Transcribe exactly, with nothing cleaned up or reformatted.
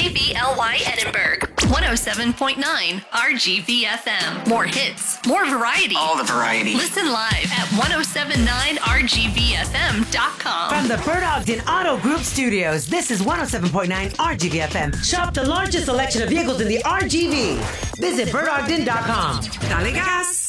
K B L Y Edinburgh, one oh seven point nine R G V F M. More hits, more variety. All the variety. Listen live at ten seventy-nine R G V F M dot com. From the Bert Ogden Auto Group Studios, this is one oh seven point nine R G V F M. Shop the largest selection of vehicles in the R G V. Visit bert ogden dot com. Dale gas.